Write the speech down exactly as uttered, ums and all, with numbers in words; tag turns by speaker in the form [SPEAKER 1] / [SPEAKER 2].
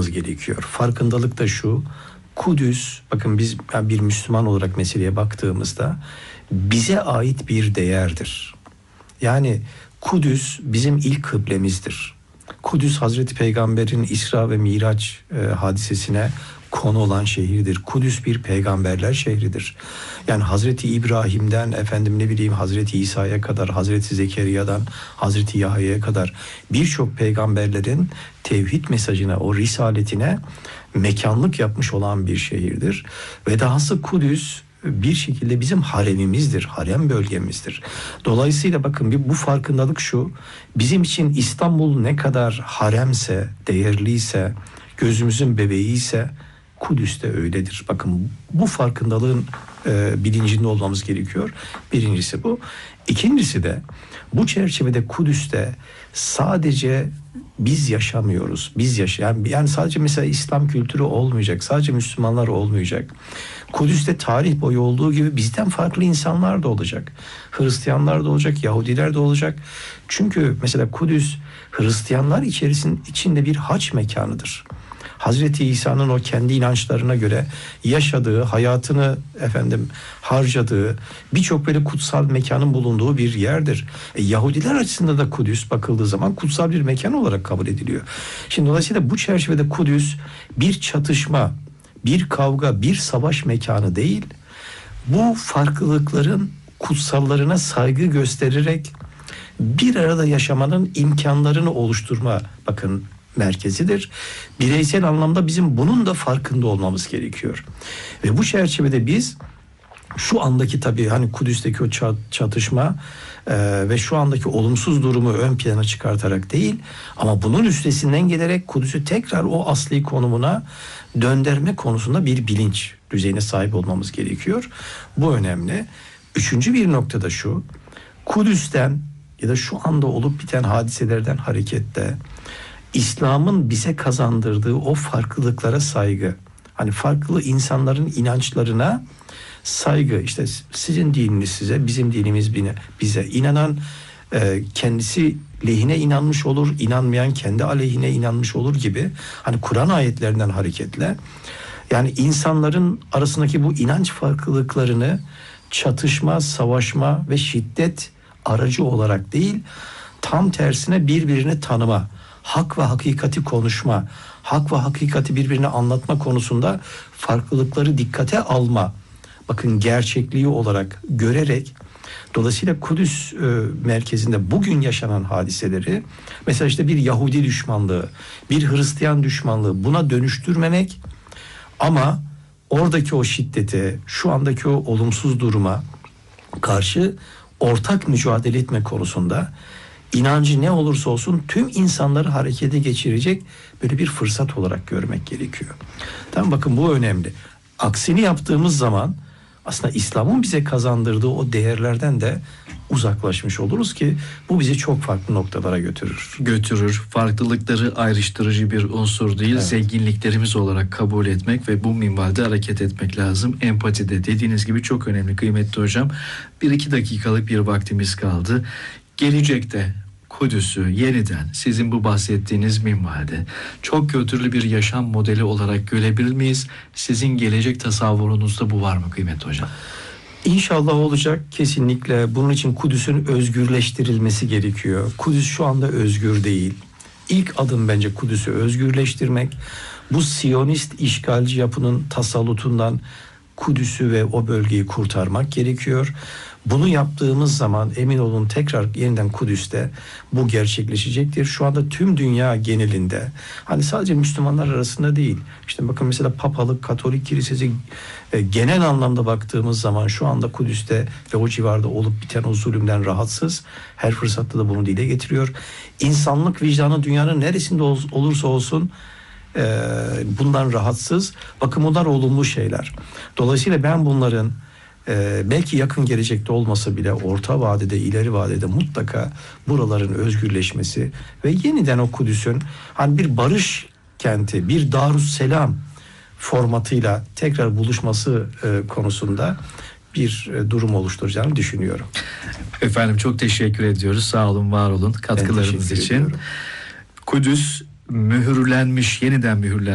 [SPEAKER 1] olmamız gerekiyor. Farkındalık da şu: Kudüs, bakın biz bir Müslüman olarak meseleye baktığımızda bize ait bir değerdir. Yani Kudüs bizim ilk kıblemizdir. Kudüs Hazreti Peygamber'in İsra ve Miraç e, hadisesine konu olan şehirdir. Kudüs bir peygamberler şehridir. Yani Hazreti İbrahim'den efendim ne bileyim Hazreti İsa'ya kadar, Hazreti Zekeriya'dan Hazreti Yahya'ya kadar birçok peygamberlerin tevhid mesajına, o risaletine mekanlık yapmış olan bir şehirdir. Ve dahası Kudüs bir şekilde bizim haremimizdir, harem bölgemizdir. Dolayısıyla bakın bu farkındalık şu: bizim için İstanbul ne kadar haremse, değerliyse, gözümüzün bebeğiyse, Kudüs de öyledir. Bakın bu farkındalığın e, bilincinde olmamız gerekiyor. Birincisi bu. İkincisi de bu çerçevede Kudüs'te sadece biz yaşamıyoruz. Biz yaşayan, yani sadece mesela İslam kültürü olmayacak. Sadece Müslümanlar olmayacak. Kudüs'te tarih boyu olduğu gibi bizden farklı insanlar da olacak. Hristiyanlar da olacak, Yahudiler de olacak. Çünkü mesela Kudüs Hristiyanlar içerisinde içinde bir hac mekanıdır. Hazreti İsa'nın o kendi inançlarına göre yaşadığı, hayatını efendim harcadığı birçok böyle kutsal mekanın bulunduğu bir yerdir. E, Yahudiler açısından da Kudüs bakıldığı zaman kutsal bir mekan olarak kabul ediliyor. Şimdi dolayısıyla bu çerçevede Kudüs bir çatışma, bir kavga, bir savaş mekanı değil. Bu farklılıkların kutsallarına saygı göstererek bir arada yaşamanın imkanlarını oluşturma bakın merkezidir. Bireysel anlamda bizim bunun da farkında olmamız gerekiyor. Ve bu çerçevede biz şu andaki tabii hani Kudüs'teki o çatışma e, ve şu andaki olumsuz durumu ön plana çıkartarak değil, ama bunun üstesinden gelerek Kudüs'ü tekrar o asli konumuna döndürme konusunda bir bilinç düzeyine sahip olmamız gerekiyor. Bu önemli. Üçüncü bir nokta da şu: Kudüs'ten ya da şu anda olup biten hadiselerden hareketle İslam'ın bize kazandırdığı o farklılıklara saygı, hani farklı insanların inançlarına saygı, işte sizin dininiz size, bizim dinimiz bize, inanan e, kendisi lehine inanmış olur, inanmayan kendi aleyhine inanmış olur gibi, hani Kur'an ayetlerinden hareketle yani insanların arasındaki bu inanç farklılıklarını çatışma, savaşma ve şiddet aracı olarak değil, tam tersine birbirini tanıma, hak ve hakikati konuşma, hak ve hakikati birbirine anlatma konusunda farklılıkları dikkate alma, bakın gerçekliği olarak görerek, dolayısıyla Kudüs e, merkezinde bugün yaşanan hadiseleri mesela işte bir Yahudi düşmanlığı, bir Hristiyan düşmanlığı buna dönüştürmemek, ama oradaki o şiddete, şu andaki o olumsuz duruma karşı ortak mücadele etme konusunda inancı ne olursa olsun tüm insanları harekete geçirecek böyle bir fırsat olarak görmek gerekiyor. Tamam, bakın bu önemli. Aksini yaptığımız zaman aslında İslam'ın bize kazandırdığı o değerlerden de uzaklaşmış oluruz ki bu bizi çok farklı noktalara götürür.
[SPEAKER 2] Götürür. Farklılıkları ayrıştırıcı bir unsur değil, evet, zenginliklerimiz olarak kabul etmek ve bu minvalde hareket etmek lazım. Empati de dediğiniz gibi çok önemli kıymetli hocam. Bir iki dakikalık bir vaktimiz kaldı. Gelecekte Kudüs'ü yeniden sizin bu bahsettiğiniz minvalde çok kültürlü bir yaşam modeli olarak görebilir miyiz? Sizin gelecek tasavvurunuzda bu var mı kıymetli hocam?
[SPEAKER 1] İnşallah olacak, kesinlikle. Bunun için Kudüs'ün özgürleştirilmesi gerekiyor. Kudüs şu anda özgür değil. İlk adım bence Kudüs'ü özgürleştirmek. Bu Siyonist işgalci yapının tasallutundan Kudüs'ü ve o bölgeyi kurtarmak gerekiyor. Bunu yaptığımız zaman emin olun tekrar yeniden Kudüs'te bu gerçekleşecektir. Şu anda tüm dünya genelinde, hani sadece Müslümanlar arasında değil, işte bakın mesela Papalık, Katolik Kilisesi e, genel anlamda baktığımız zaman şu anda Kudüs'te ve o civarda olup biten o zulümden rahatsız. Her fırsatta da bunu dile getiriyor. İnsanlık vicdanı dünyanın neresinde ol, olursa olsun e, bundan rahatsız. Bakın bunlar olumlu şeyler. Dolayısıyla ben bunların Ee, belki yakın gelecekte olmasa bile orta vadede, ileri vadede mutlaka buraların özgürleşmesi ve yeniden o Kudüs'ün hani bir barış kenti, bir Darüsselam formatıyla tekrar buluşması e, konusunda bir e, durum oluşturacağını düşünüyorum.
[SPEAKER 2] Efendim çok teşekkür ediyoruz. Sağ olun, var olun katkılarınız için. Ediyorum. Kudüs mühürlenmiş, yeniden mühürlenmiş.